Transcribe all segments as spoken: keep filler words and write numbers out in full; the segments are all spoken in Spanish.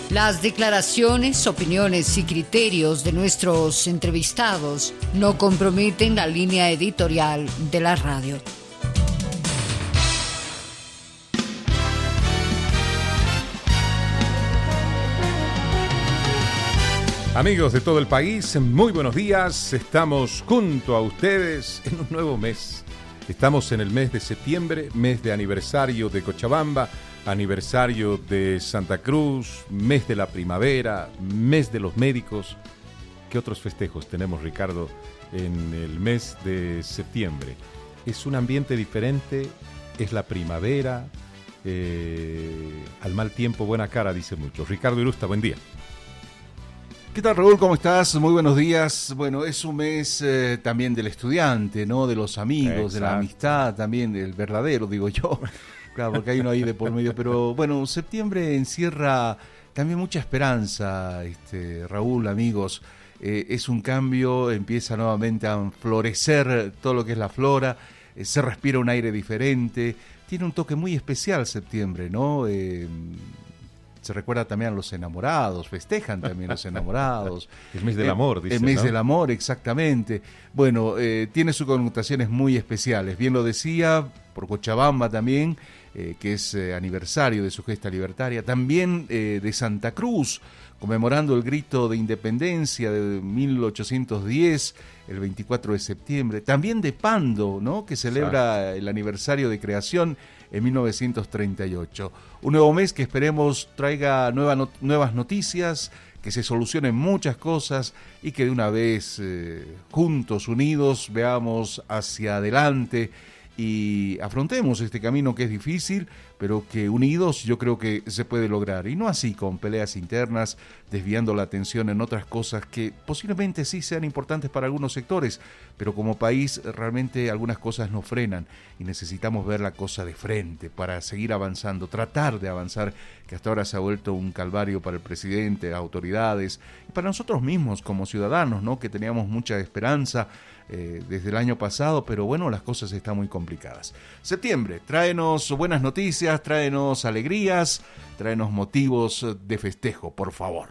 Las declaraciones, opiniones y criterios de nuestros entrevistados no comprometen la línea editorial de la radio. Amigos de todo el país, muy buenos días. Estamos junto a ustedes en un nuevo mes. Estamos en el mes de septiembre, mes de aniversario de Cochabamba, aniversario de Santa Cruz, mes de la primavera, mes de los médicos. ¿Qué otros festejos tenemos, Ricardo, en el mes de septiembre? Es un ambiente diferente, es la primavera, eh, al mal tiempo buena cara, dice mucho. Ricardo Irusta, buen día. ¿Qué tal, Raúl? ¿Cómo estás? Muy buenos días. Bueno, es un mes eh, también del estudiante, ¿no? De los amigos, exacto, de la amistad, también del verdadero, digo yo. Claro, porque hay uno ahí de por medio. Pero bueno, septiembre encierra también mucha esperanza, este, Raúl, amigos. Eh, es un cambio, empieza nuevamente a florecer todo lo que es la flora, eh, se respira un aire diferente. Tiene un toque muy especial septiembre, ¿no? Eh, Se recuerda también a los enamorados, festejan también los enamorados. El mes del amor, dice, El mes ¿no? del amor, exactamente. Bueno, eh, tiene sus connotaciones muy especiales. Bien lo decía, por Cochabamba también, eh, que es eh, aniversario de su gesta libertaria. También eh, de Santa Cruz, conmemorando el grito de independencia de mil ochocientos diez, el veinticuatro de septiembre. También de Pando, ¿no? Que celebra Exacto. el aniversario de creación en mil novecientos treinta y ocho. Un nuevo mes que esperemos traiga nueva not- nuevas noticias, que se solucionen muchas cosas y que de una vez, eh, juntos, unidos, veamos hacia adelante y afrontemos este camino que es difícil, pero que unidos yo creo que se puede lograr. Y no así con peleas internas, desviando la atención en otras cosas que posiblemente sí sean importantes para algunos sectores, pero como país realmente algunas cosas nos frenan y necesitamos ver la cosa de frente para seguir avanzando, tratar de avanzar, que hasta ahora se ha vuelto un calvario para el presidente, autoridades y para nosotros mismos como ciudadanos, ¿no? Que teníamos mucha esperanza eh, desde el año pasado, pero bueno, las cosas están muy complicadas. Septiembre, tráenos buenas noticias, tráenos alegrías, tráenos motivos de festejo, por favor.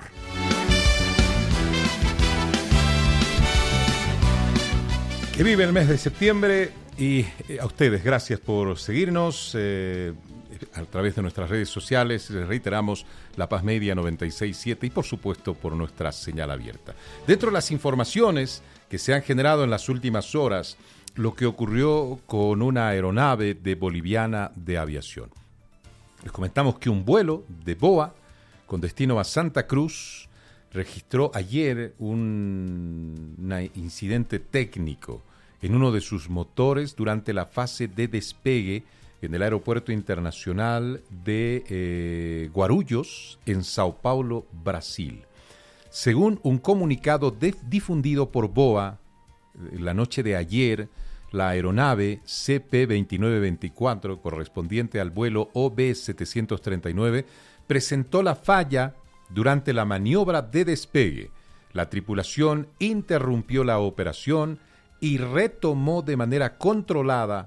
Que vive el mes de septiembre y a ustedes, gracias por seguirnos eh, a través de nuestras redes sociales. Les reiteramos La Paz Media noventa y seis punto siete y por supuesto por nuestra señal abierta. Dentro de las informaciones que se han generado en las últimas horas, lo que ocurrió con una aeronave de Boliviana de Aviación. Les comentamos que un vuelo de B O A con destino a Santa Cruz registró ayer un, un incidente técnico en uno de sus motores durante la fase de despegue en el Aeropuerto Internacional de eh, Guarulhos, en Sao Paulo, Brasil. Según un comunicado de, difundido por B O A la noche de ayer, la aeronave C P veintinueve veinticuatro, correspondiente al vuelo O B setecientos treinta y nueve, presentó la falla durante la maniobra de despegue. La tripulación interrumpió la operación y retomó de manera controlada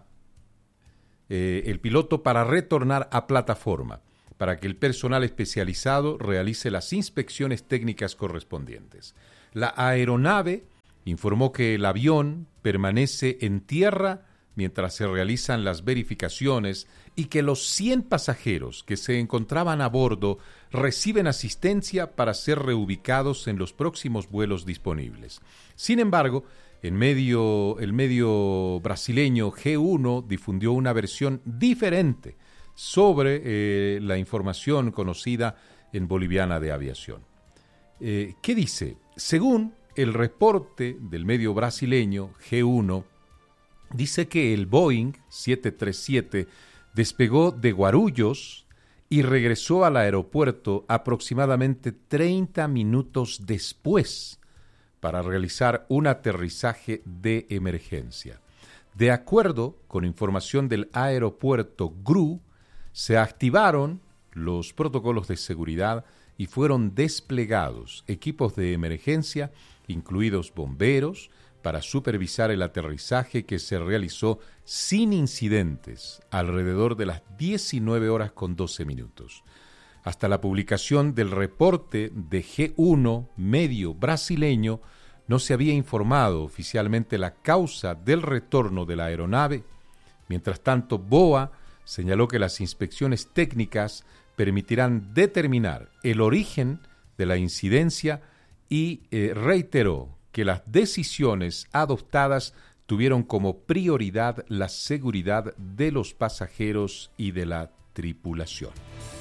eh, el piloto para retornar a plataforma, para que el personal especializado realice las inspecciones técnicas correspondientes. La aeronave informó que el avión permanece en tierra mientras se realizan las verificaciones y que los cien pasajeros que se encontraban a bordo reciben asistencia para ser reubicados en los próximos vuelos disponibles. Sin embargo, en medio, el medio brasileño G uno difundió una versión diferente sobre eh, la información conocida en Boliviana de Aviación. Eh, ¿Qué dice? Según el reporte del medio brasileño G uno, dice que el Boeing siete treinta y siete despegó de Guarulhos y regresó al aeropuerto aproximadamente treinta minutos después para realizar un aterrizaje de emergencia. De acuerdo con información del aeropuerto G R U, se activaron los protocolos de seguridad y fueron desplegados equipos de emergencia, incluidos bomberos, para supervisar el aterrizaje que se realizó sin incidentes alrededor de las diecinueve horas con doce minutos. Hasta la publicación del reporte de G uno medio brasileño, no se había informado oficialmente la causa del retorno de la aeronave. Mientras tanto, B O A señaló que las inspecciones técnicas permitirán determinar el origen de la incidencia y eh, reiteró que las decisiones adoptadas tuvieron como prioridad la seguridad de los pasajeros y de la tripulación.